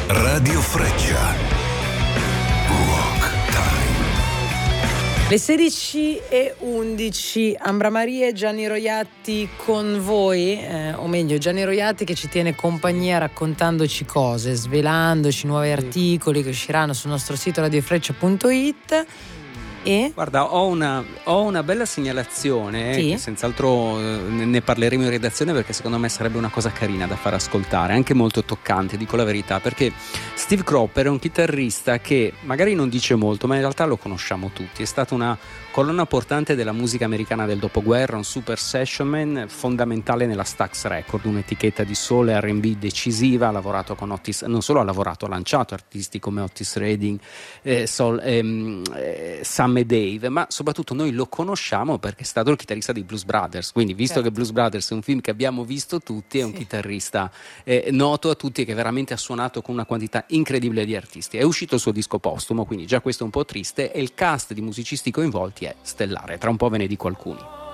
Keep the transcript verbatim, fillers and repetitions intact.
Radio Freccia. Rock Time. Le sedici e undici, Ambra Maria e Gianni Roiatti con voi, eh, o meglio Gianni Roiatti che ci tiene compagnia raccontandoci cose, svelandoci nuovi articoli che usciranno sul nostro sito radiofreccia punto it. E? Guarda, ho una, ho una bella segnalazione, sì? che senz'altro eh, ne parleremo in redazione, perché secondo me sarebbe una cosa carina da far ascoltare, anche molto toccante, dico la verità, perché Steve Cropper è un chitarrista che magari non dice molto, ma in realtà lo conosciamo tutti. È stata una colonna portante della musica americana del dopoguerra, un super sessionman fondamentale nella Stax Record, un'etichetta di soul e R and B decisiva. Ha lavorato con Otis, non solo ha lavorato, ha lanciato artisti come Otis Redding, eh, Soul, ehm, eh, Sam e Dave, ma soprattutto noi lo conosciamo perché è stato il chitarrista dei Blues Brothers, quindi visto certo. che Blues Brothers è un film che abbiamo visto tutti, è un sì. chitarrista eh, noto a tutti e che veramente ha suonato con una quantità incredibile di artisti. È uscito il suo disco postumo, quindi già questo è un po' triste, e il cast di musicisti coinvolti è stellare. Tra un po' ve ne dico alcuni.